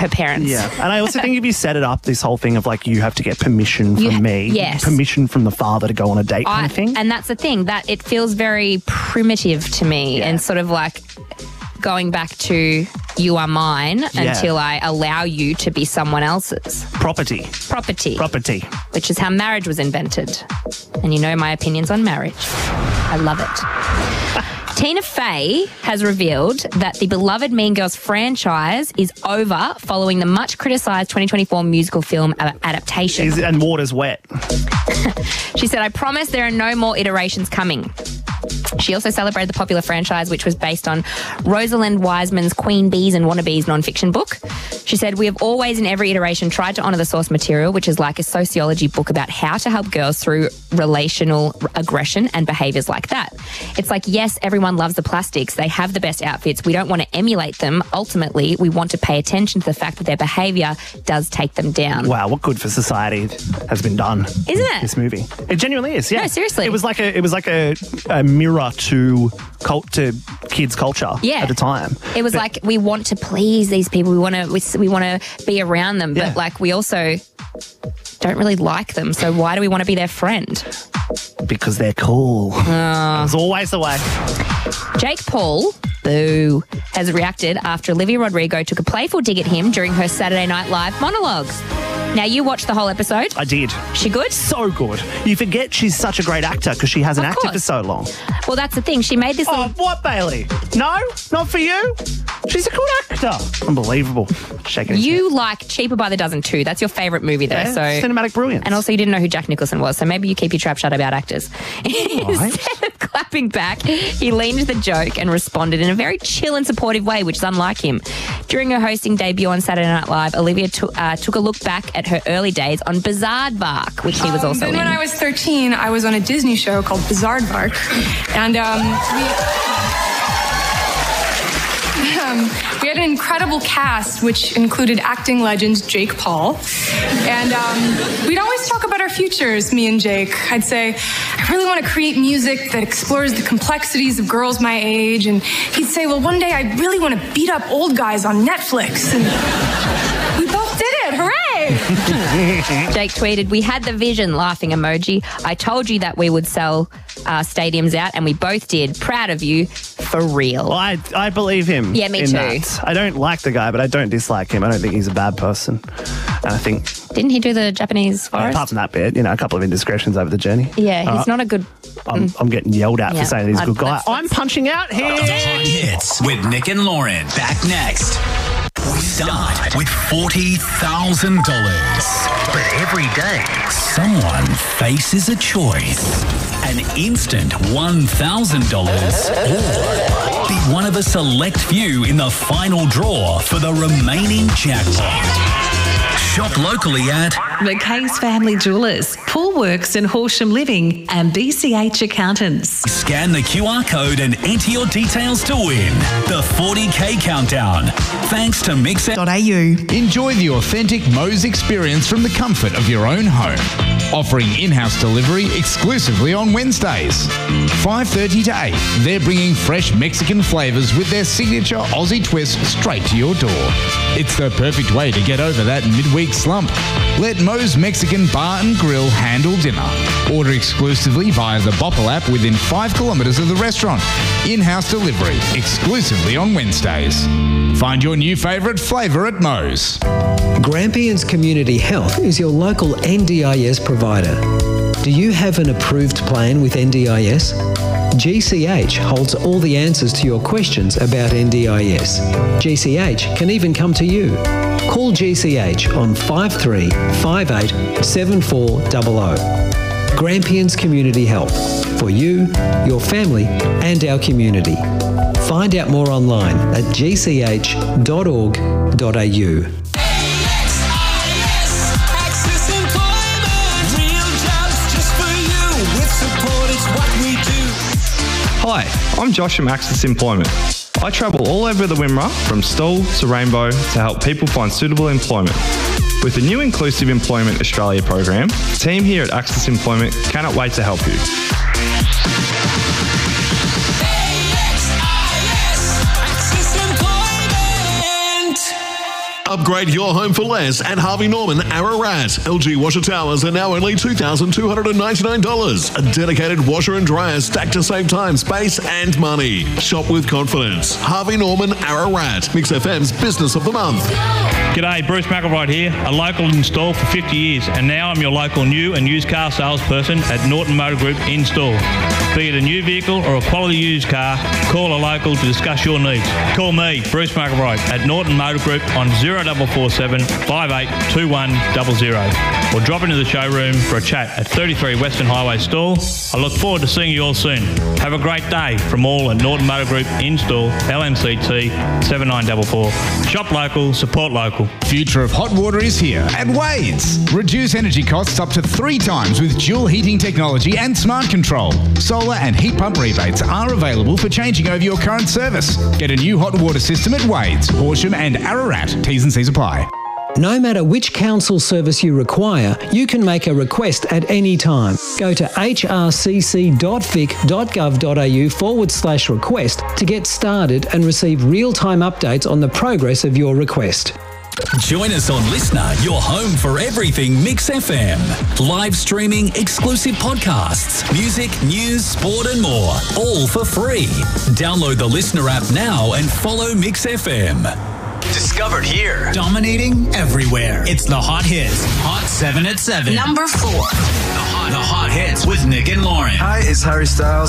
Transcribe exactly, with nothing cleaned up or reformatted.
her parents. Yeah, and I also think if you set it up, this whole thing of like you have to get permission from You- me, yes. permission from the father to go on a date kind I, of thing. and that's the thing, that it feels very primitive to me Yeah. and sort of like going back to you are mine Yeah. until I allow you to be someone else's Property. property, Property. which is how marriage was invented. And you know my opinions on marriage. I love it. Tina Fey has revealed that the beloved Mean Girls franchise is over following the much criticised twenty twenty-four musical film a- adaptation. Is, and water's wet. She said, I promise there are no more iterations coming. She also celebrated the popular franchise, which was based on Rosalind Wiseman's Queen Bees and Wannabes nonfiction book. She said, we have always in every iteration tried to honour the source material, which is like a sociology book about how to help girls through relational aggression and behaviours like that. It's like, yes, everyone loves the plastics. They have the best outfits. We don't want to emulate them. Ultimately, we want to pay attention to the fact that their behaviour does take them down. Wow, what good for society has been done. Isn't in it? This movie. It genuinely is, yeah. No, seriously. It was like a it was like a, a mirror to cult to kids' culture Yeah. at the time. It was But- like, we want to please these people. We want to we, we want to be around them, but Yeah. like we also don't really like them. So why do we want to be their friend? because they're cool. Uh. It's always the way. Jake Paul, boo, has reacted after Olivia Rodrigo took a playful dig at him during her Saturday Night Live monologues. Now, you watched the whole episode. I did. She good? So good. You forget she's such a great actor because she hasn't Of acted course. for so long. Well, that's the thing. She made this Oh, little... what, Bailey? No? Not for you? She's a good actor. Unbelievable. Shaking his You like Cheaper by the Dozen too. That's your favourite movie, though. head. So Yeah, cinematic brilliance. And also, you didn't know who Jack Nicholson was, so maybe you keep your trap shut about actors. Instead of clapping back, he leaned into the joke and responded in a very chill and supportive way, which is unlike him. During her hosting debut on Saturday Night Live, Olivia t- uh, took a look back at her early days on Bizaardvark, which he was Um, also then in. when I was thirteen, I was on a Disney show called Bizaardvark, and um, we, um, we had an incredible cast, which included acting legend Jake Paul, and um, we'd always talk about our futures, me and Jake. I'd say, I really want to create music that explores the complexities of girls my age, and he'd say, well, one day I really want to beat up old guys on Netflix, and we both did it. Hooray! Jake tweeted, "We had the vision," laughing emoji. "I told you that we would sell uh, stadiums out, and we both did. Proud of you, for real." Well, I, I believe him. Yeah, me in too. that. I don't like the guy, but I don't dislike him. I don't think he's a bad person. And I think, Didn't he do the Japanese forest? apart from that bit, you know, a couple of indiscretions over the journey. Yeah, he's Uh, not a good... I'm, I'm getting yelled at Yeah, for saying he's a I'd- good guy. let's- I'm punching out here. Ten Hits with Nick and Lauren. Back next. We start with forty thousand dollars. But every day, someone faces a choice. An instant one thousand dollars or be one of a select few in the final draw for the remaining jackpot. Shop locally at McKay's Family Jewellers, Paul Works and Horsham Living, and B C H Accountants. Scan the Q R code and enter your details to win the forty K countdown. Thanks to Mix .au. Enjoy the authentic Moe's experience from the comfort of your own home. Offering in-house delivery exclusively on Wednesdays. five thirty to eight, they're bringing fresh Mexican flavours with their signature Aussie twist straight to your door. It's the perfect way to get over that midweek slump. Let Moe's Mexican Bar and Grill handle dinner. Order exclusively via the Bopple app within five kilometres of the restaurant. In-house delivery exclusively on Wednesdays. Find your new favourite flavour at Moe's. Grampians Community Health is your local N D I S provider. Do you have an approved plan with N D I S? G C H holds all the answers to your questions about N D I S. G C H can even come to you. Call G C H on five three five eight seven four zero zero. Grampians Community Health. For you, your family and our community. Find out more online at g c h dot org dot a u. Hi, I'm Josh from Access Employment. I travel all over the Wimmera, from Stawell to Rainbow, to help people find suitable employment. With the new Inclusive Employment Australia program, the team here at Access Employment cannot wait to help you. Upgrade your home for less at Harvey Norman Ararat. L G washer towers are now only two thousand two hundred ninety-nine dollars. A dedicated washer and dryer stacked to save time, space and money. Shop with confidence. Harvey Norman Ararat. Mix F M's Business of the Month. G'day, Bruce McElroyd here, a local install for fifty years, and now I'm your local new and used car salesperson at Norton Motor Group Install. Be it a new vehicle or a quality used car, call a local to discuss your needs. Call me, Bruce McElroyd, at Norton Motor Group on zero four four seven, five eight two one zero zero, or drop into the showroom for a chat at thirty-three Western Highway Stall. I look forward to seeing you all soon. Have a great day from all at Norton Motor Group Install, L M C T seven nine four four. Shop local, support local. Future of hot water is here at Wade's. Reduce energy costs up to three times with dual heating technology and smart control. Solar and heat pump rebates are available for changing over your current service. Get a new hot water system at Wade's, Horsham and Ararat. T's and C's apply. No matter which council service you require, you can make a request at any time. Go to hrcc.vic.gov.au forward slash request to get started and receive real-time updates on the progress of your request. Join us on Listener, your home for everything Mix F M. Live streaming, exclusive podcasts, music, news, sport and more. All for free. Download the Listener app now and follow Mix F M. Discovered here. Dominating everywhere. It's the Hot Hits. Hot seven at seven. Number four. The Hot, the hot Hits with Nick and Lauren. Hi, it's Harry Styles.